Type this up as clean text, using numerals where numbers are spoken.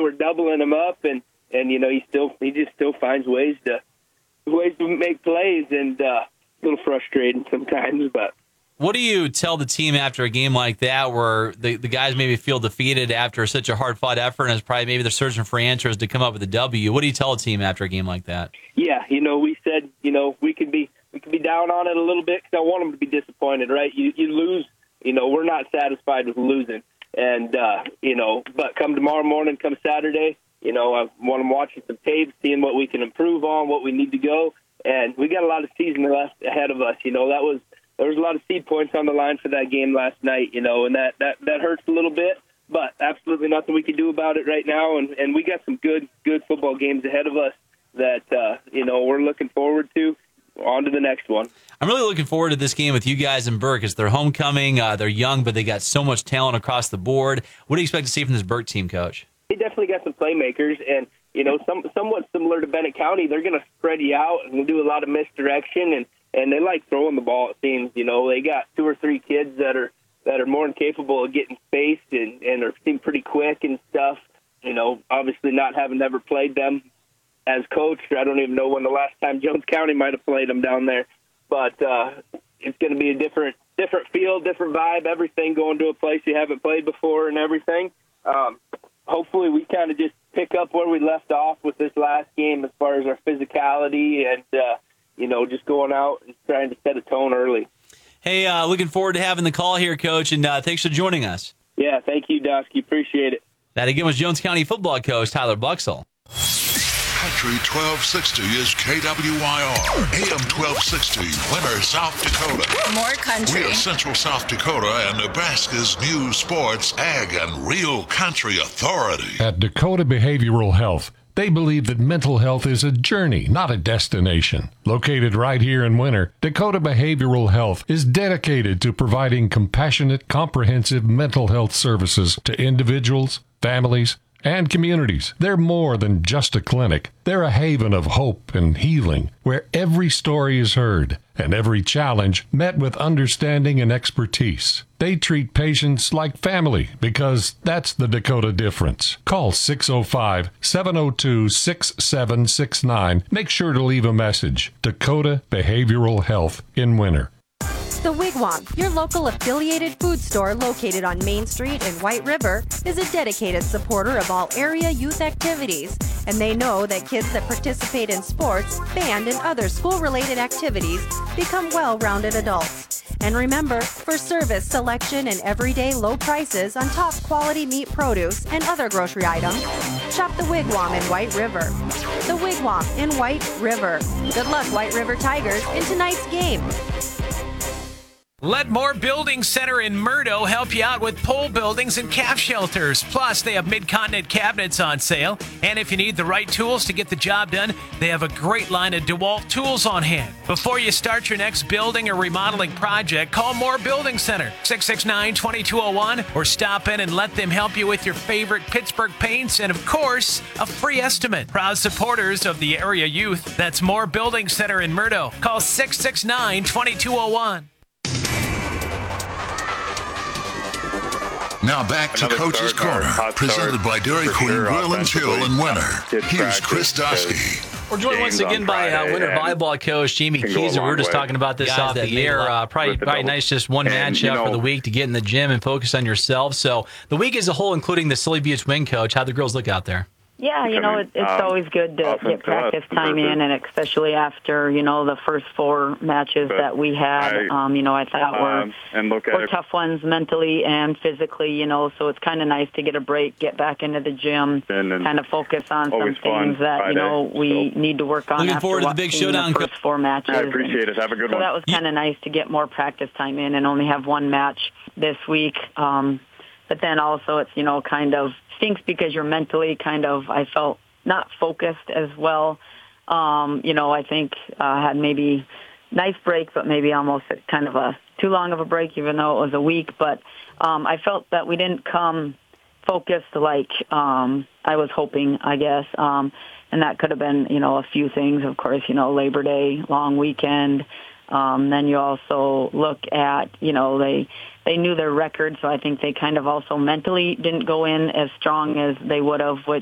we're doubling him up, and he just still finds ways to make plays, and a little frustrating sometimes, but. What do you tell the team after a game like that where the guys maybe feel defeated after such a hard-fought effort and it's probably maybe they're searching for answers to come up with a W? What do you tell a team after a game like that? Yeah, we said, we could be down on it a little bit because I want them to be disappointed, right? You lose, we're not satisfied with losing. And, but come tomorrow morning, come Saturday, I want them watching some tapes, seeing what we can improve on, what we need to go. And we got a lot of season left ahead of us. There was a lot of seed points on the line for that game last night, and that hurts a little bit, but absolutely nothing we can do about it right now. And we got some good football games ahead of us that, we're looking forward to. On to the next one. I'm really looking forward to this game with you guys in Burke. It's their homecoming. They're young, but they got so much talent across the board. What do you expect to see from this Burke team, Coach? They definitely got some playmakers, and, somewhat similar to Bennett County, they're going to spread you out and do a lot of misdirection, and they like throwing the ball, it seems. They got 2 or 3 kids that are more than capable of getting spaced and are seem pretty quick and stuff. Obviously not having ever played them as coach. I don't even know when the last time Jones County might have played them down there. But it's going to be a different feel, different vibe, everything, going to a place you haven't played before and everything. Hopefully we kind of just pick up where we left off with this last game as far as our physicality and, just going out and trying to set a tone early. Hey, looking forward to having the call here, Coach, and thanks for joining us. Yeah, thank you, Dusky. Appreciate it. That again was Jones County football coach Tyler Buxell. Country 1260 is KWYR, AM 1260, Winter, South Dakota. More country. We are Central South Dakota and Nebraska's news, sports, ag, and real country authority. At Dakota Behavioral Health, they believe that mental health is a journey, not a destination. Located right here in Winter, Dakota Behavioral Health is dedicated to providing compassionate, comprehensive mental health services to individuals, families, and communities. They're more than just a clinic. They're a haven of hope and healing, where every story is heard and every challenge met with understanding and expertise. They treat patients like family because that's the Dakota difference. Call 605-702-6769. Make sure to leave a message. Dakota Behavioral Health in Winter. The Wigwam, your local affiliated food store located on Main Street in White River, is a dedicated supporter of all area youth activities, and they know that kids that participate in sports, band, and other school-related activities become well-rounded adults. And remember, for service, selection, and everyday low prices on top-quality meat produce and other grocery items, shop the Wigwam in White River. The Wigwam in White River. Good luck, White River Tigers, in tonight's game. Let More Building Center in Murdo help you out with pole buildings and calf shelters. Plus, they have mid-continent cabinets on sale. And if you need the right tools to get the job done, they have a great line of DeWalt tools on hand. Before you start your next building or remodeling project, call More Building Center, 669-2201, or stop in and let them help you with your favorite Pittsburgh paints and, of course, a free estimate. Proud supporters of the area youth. That's More Building Center in Murdo. Call 669-2201. Now back to Coach's Corner, presented by Dairy Queen Grill and Chill in Winter. Here's Chris Dusky. We're joined once again by Winter volleyball coach Jamie Keyser. We were just talking about this off the air. Probably nice, just one matchup for the week to get in the gym and focus on yourself. So the week as a whole, including the Silly Beach win, coach, how'd the girls look out there? Yeah, it's always good to get practice time in, and especially after, the first 4 matches that we had, I thought were tough ones mentally and physically, so it's kind of nice to get a break, get back into the gym, kind of focus on some things that, we need to work on. Looking after forward to the big showdown. The first 4 matches. I appreciate it. Have a good one. So that was kind of nice to get more practice time in and only have 1 match this week. But then also it's, kind of stinks because you're mentally kind of, I felt, not focused as well. I think had maybe nice break, but maybe almost kind of a too long of a break, even though it was a week. But I felt that we didn't come focused like I was hoping, I guess. And that could have been, a few things. Of course, Labor Day, long weekend. Then you also look at, they knew their record, so I think they kind of also mentally didn't go in as strong as they would have, which